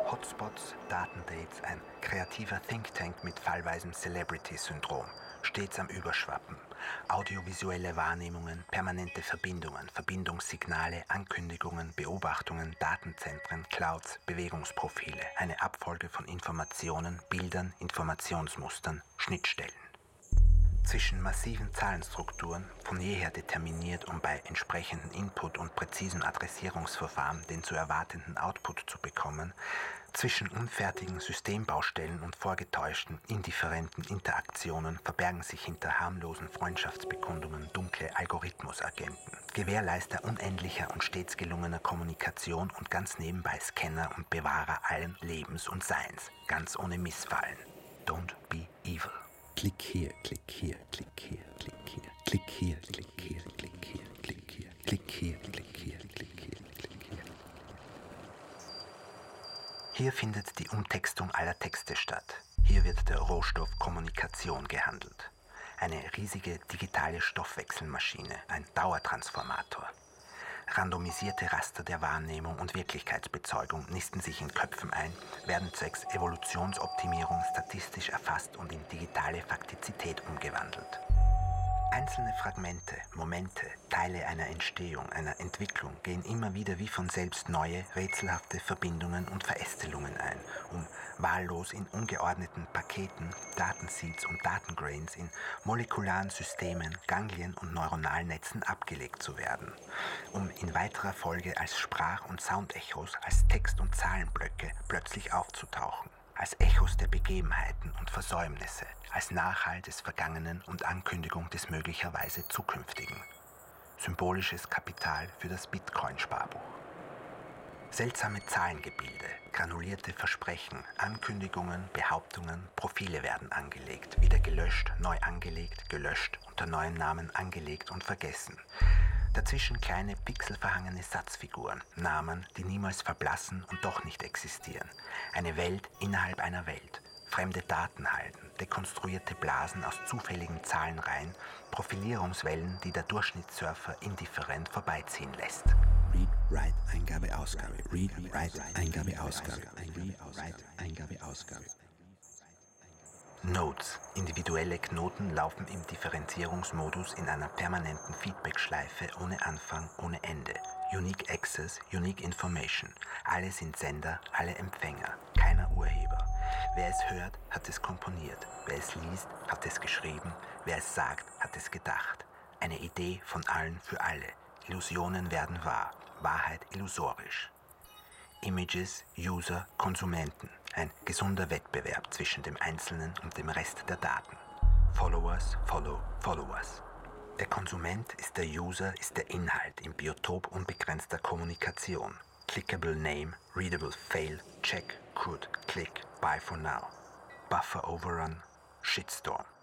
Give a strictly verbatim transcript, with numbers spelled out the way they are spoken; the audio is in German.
Hotspots, Datendates, ein kreativer Think Tank mit fallweisem Celebrity-Syndrom, stets am Überschwappen. Audiovisuelle Wahrnehmungen, permanente Verbindungen, Verbindungssignale, Ankündigungen, Beobachtungen, Datenzentren, Clouds, Bewegungsprofile, eine Abfolge von Informationen, Bildern, Informationsmustern, Schnittstellen. Zwischen massiven Zahlenstrukturen, von jeher determiniert, um bei entsprechendem Input und präzisen Adressierungsverfahren den zu erwartenden Output zu bekommen, zwischen unfertigen Systembaustellen und vorgetäuschten, indifferenten Interaktionen verbergen sich hinter harmlosen Freundschaftsbekundungen dunkle Algorithmusagenten, Gewährleister unendlicher und stets gelungener Kommunikation und ganz nebenbei Scanner und Bewahrer allen Lebens und Seins, ganz ohne Missfallen. Don't be evil. Klick hier, klick hier, klick hier, klick hier, klick hier, klick hier, klick hier, klick hier, klick hier, klick hier, klick hier, klick hier. Hier findet die Umtextung aller Texte statt. Hier wird der Rohstoff Kommunikation gehandelt. Eine riesige digitale Stoffwechselmaschine, ein Dauertransformator. Randomisierte Raster der Wahrnehmung und Wirklichkeitsbezeugung nisten sich in Köpfen ein, werden zwecks Evolutionsoptimierung statistisch erfasst und in digitale Faktizität umgewandelt. Einzelne Fragmente, Momente, Teile einer Entstehung, einer Entwicklung gehen immer wieder wie von selbst neue, rätselhafte Verbindungen und Verästelungen ein, um wahllos in ungeordneten Paketen, Datenseeds und Datengrains in molekularen Systemen, Ganglien und Neuronalnetzen abgelegt zu werden, um in weiterer Folge als Sprach- und Soundechos, als Text- und Zahlenblöcke plötzlich aufzutauchen. Als Echos der Begebenheiten und Versäumnisse, als Nachhall des Vergangenen und Ankündigung des möglicherweise Zukünftigen. Symbolisches Kapital für das Bitcoin-Sparbuch. Seltsame Zahlengebilde, granulierte Versprechen, Ankündigungen, Behauptungen, Profile werden angelegt, wieder gelöscht, neu angelegt, gelöscht, unter neuen Namen angelegt und vergessen. Dazwischen kleine pixelverhangene Satzfiguren, Namen, die niemals verblassen und doch nicht existieren. Eine Welt innerhalb einer Welt. Fremde Datenhalden, dekonstruierte Blasen aus zufälligen Zahlenreihen, Profilierungswellen, die der Durchschnittssurfer indifferent vorbeiziehen lässt. Read, Write, Eingabe, Ausgabe. Read, Write, Eingabe, Ausgabe. Read, Write, Eingabe, Ausgabe. Nodes, individuelle Knoten, laufen im Differenzierungsmodus in einer permanenten Feedback-Schleife ohne Anfang, ohne Ende. Unique Access, Unique Information. Alle sind Sender, alle Empfänger, keiner Urheber. Wer es hört, hat es komponiert. Wer es liest, hat es geschrieben. Wer es sagt, hat es gedacht. Eine Idee von allen für alle. Illusionen werden wahr, Wahrheit illusorisch. Images, User, Konsumenten. Ein gesunder Wettbewerb zwischen dem Einzelnen und dem Rest der Daten. Followers, follow, followers. Der Konsument ist der User, ist der Inhalt im Biotop unbegrenzter Kommunikation. Clickable name, readable fail, check, could, click, buy for now. Buffer overrun, shitstorm.